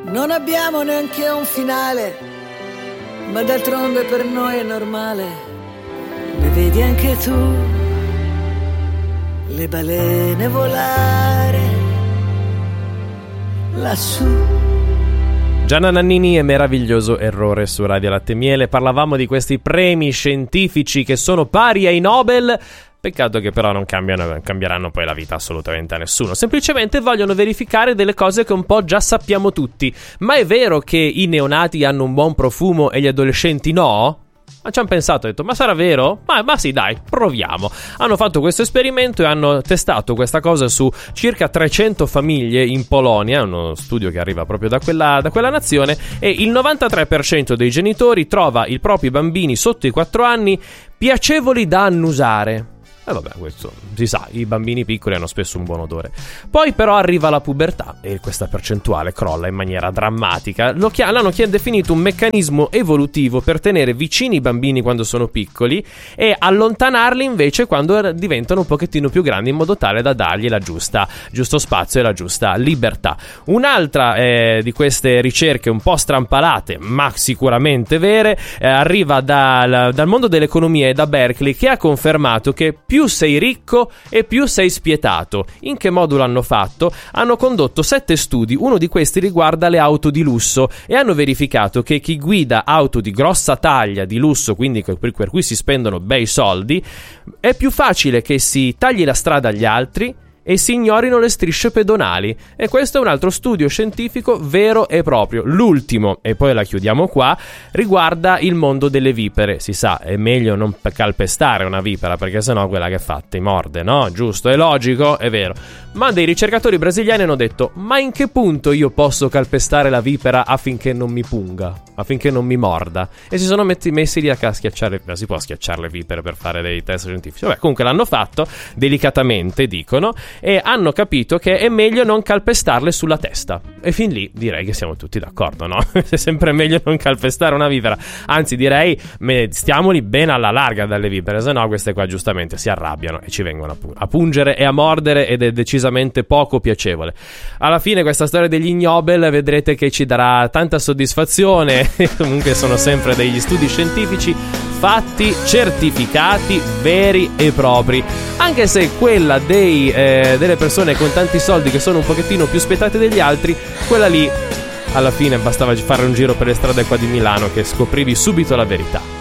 Non abbiamo neanche un finale, ma d'altronde per noi è normale. Le vedi anche tu, le balene volare lassù. Gianna Nannini e Meraviglioso errore su Radio Latte e Miele. Parlavamo di questi premi scientifici che sono pari ai Nobel. Peccato che però non cambieranno poi la vita assolutamente a nessuno. Semplicemente vogliono verificare delle cose che un po' già sappiamo tutti. Ma è vero che i neonati hanno un buon profumo e gli adolescenti no? Ma ci hanno pensato, hanno detto, ma sarà vero? Ma sì, dai, proviamo. Hanno fatto questo esperimento e hanno testato questa cosa su circa 300 famiglie in Polonia. È uno studio che arriva proprio da quella nazione. E il 93% dei genitori trova i propri bambini sotto i 4 anni piacevoli da annusare. Vabbè, questo si sa, i bambini piccoli hanno spesso un buon odore. Poi però arriva la pubertà e questa percentuale crolla in maniera drammatica. L'hanno definito un meccanismo evolutivo per tenere vicini i bambini quando sono piccoli e allontanarli invece quando diventano un pochettino più grandi, in modo tale da dargli giusto spazio e la giusta libertà. Un'altra di queste ricerche un po' strampalate, ma sicuramente vere, arriva dal mondo dell'economia e da Berkeley, che ha confermato che più sei ricco e più sei spietato. In che modo l'hanno fatto? Hanno condotto 7 studi, uno di questi riguarda le auto di lusso, e hanno verificato che chi guida auto di grossa taglia, di lusso, quindi per cui si spendono bei soldi, è più facile che si tagli la strada agli altri e si ignorino le strisce pedonali. E questo è un altro studio scientifico vero e proprio. L'ultimo, e poi la chiudiamo qua, riguarda il mondo delle vipere. Si sa, è meglio non calpestare una vipera, perché sennò quella che fa ti morde, no? Giusto, è logico, è vero. Ma dei ricercatori brasiliani hanno detto, ma in che punto io posso calpestare la vipera affinché non mi punga, affinché non mi morda? E si sono messi lì a schiacciare. Si può schiacciare le vipere per fare dei test scientifici? Vabbè, comunque l'hanno fatto delicatamente, dicono, e hanno capito che è meglio non calpestarle sulla testa. E fin lì direi che siamo tutti d'accordo, no? È sempre meglio non calpestare una vipera. Anzi, direi stiamoli ben alla larga dalle vipere, se no queste qua giustamente si arrabbiano e ci vengono a pungere e a mordere, ed è decisamente poco piacevole. Alla fine questa storia degli Nobel vedrete che ci darà tanta soddisfazione. Comunque sono sempre degli studi scientifici fatti, certificati, veri e propri. Anche se quella delle persone con tanti soldi che sono un pochettino più spietate degli altri, quella lì alla fine bastava fare un giro per le strade qua di Milano che scoprivi subito la verità.